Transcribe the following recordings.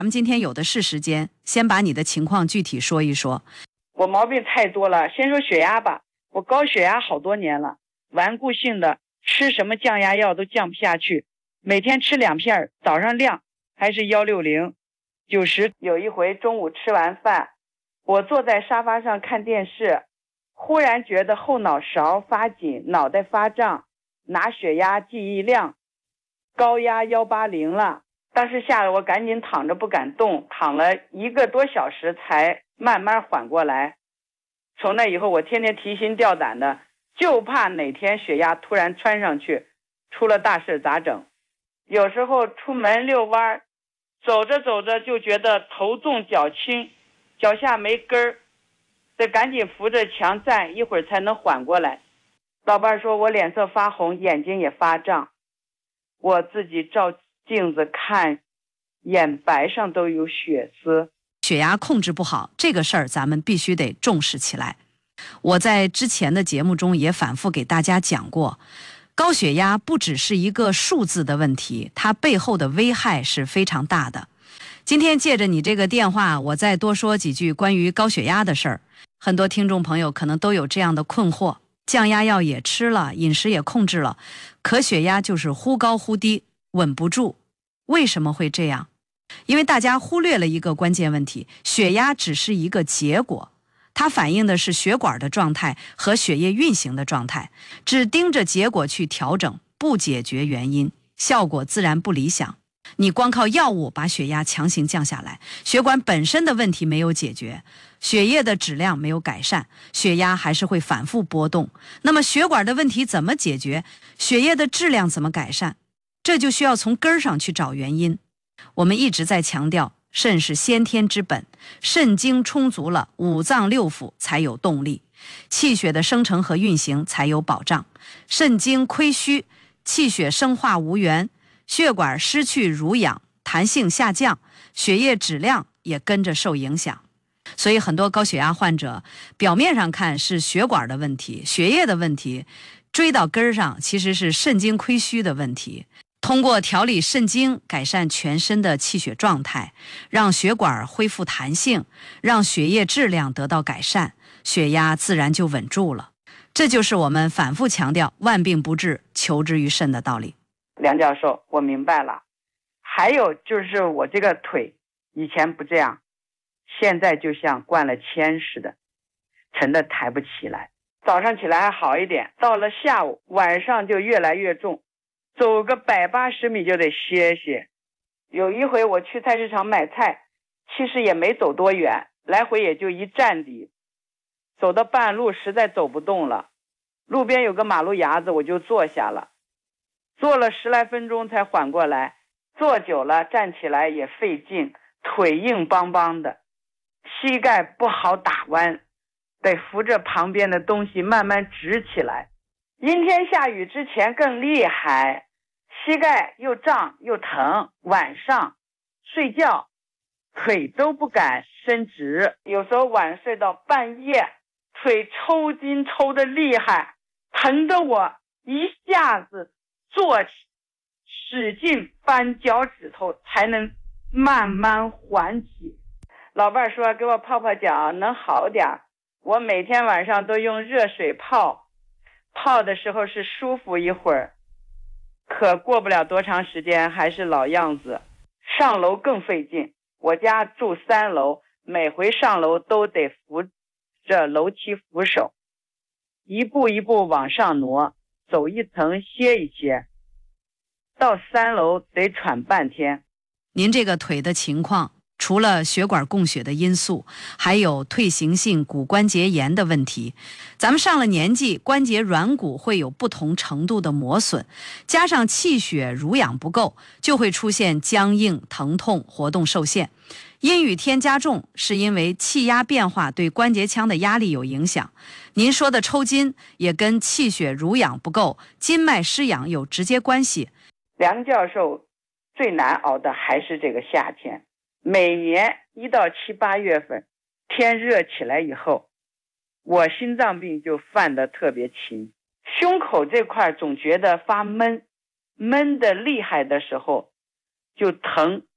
咱们今天有的是时间，先把你的情况具体说一说。 我毛病太多了，先说血压吧。我高血压好多年了，顽固性的吃什么降压药都降不下去，每天吃2片，早上量还是160。有一回中午吃完饭，我坐在沙发上看电视，忽然觉得后脑勺发紧，脑袋发胀，拿血压计一量，高压180了。当时吓得我赶紧躺着不敢动，躺了1个多小时才慢慢缓过来。从那以后我天天提心吊胆的，就怕哪天血压突然窜上去，出了大事咋整。有时候出门遛弯，走着走着就觉得头重脚轻，脚下没根儿，得赶紧扶着墙站一会儿才能缓过来。老伴说我脸色发红，眼睛也发胀，我自己照镜子看，眼白上都有血丝。 血压控制不好这个事儿，咱们必须得重视起来。我在之前的节目中也反复给大家讲过，高血压不只是一个数字的问题，它背后的危害是非常大的。今天借着你这个电话，我再多说几句关于高血压的事儿。很多听众朋友可能都有这样的困惑，降压药也吃了，饮食也控制了，可血压就是忽高忽低，稳不住。为什么会这样？因为大家忽略了一个关键问题，血压只是一个结果，它反映的是血管的状态和血液运行的状态，只盯着结果去调整，不解决原因，效果自然不理想。你光靠药物把血压强行降下来，血管本身的问题没有解决，血液的质量没有改善，血压还是会反复波动。那么血管的问题怎么解决？血液的质量怎么改善？这就需要从根儿上去找原因。我们一直在强调，肾是先天之本，肾精充足了，五脏六腑才有动力，气血的生成和运行才有保障。肾精亏虚，气血生化无源，血管失去濡养，弹性下降，血液质量也跟着受影响。所以很多高血压患者表面上看是血管的问题，血液的问题，追到根儿上其实是肾精亏虚的问题。通过调理肾精，改善全身的气血状态，让血管恢复弹性，让血液质量得到改善，血压自然就稳住了。这就是我们反复强调万病不治，求之于肾的道理。 梁教授，我明白了。还有就是我这个腿以前不这样，现在就像灌了铅似的，沉的抬不起来。早上起来还好一点，到了下午晚上就越来越重，走个180米就得歇歇。有一回我去菜市场买菜，其实也没走多远，来回也就一站地，走到半路实在走不动了，路边有个马路牙子，我就坐下了，坐了10来分钟才缓过来。坐久了站起来也费劲，腿硬邦邦的，膝盖不好打弯，得扶着旁边的东西慢慢直起来。阴天下雨之前更厉害，膝盖又胀又疼，晚上睡觉腿都不敢伸直，有时候晚上睡到半夜，腿抽筋抽得厉害，疼得我一下子坐起，使劲扳脚趾头才能慢慢缓起。老伴说给我泡泡脚能好点，我每天晚上都用热水泡，泡的时候是舒服一会儿，可过不了多长时间还是老样子。上楼更费劲，我家住3楼，每回上楼都得扶着楼梯扶手，一步一步往上挪，走一层歇一歇，到3楼得喘半天。 您这个腿的情况，除了血管供血的因素，还有退行性骨关节炎的问题。咱们上了年纪，关节软骨会有不同程度的磨损，加上气血濡养不够，就会出现僵硬、疼痛、活动受限。阴雨天加重，是因为气压变化对关节腔的压力有影响。您说的抽筋也跟气血濡养不够、筋脉失养有直接关系。 梁教授最难熬的还是这个夏天，每年1到7、8月份天热起来以后，我心脏病就犯得特别勤，胸口这块总觉得发闷，闷得厉害的时候就疼，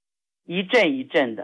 一阵一阵的。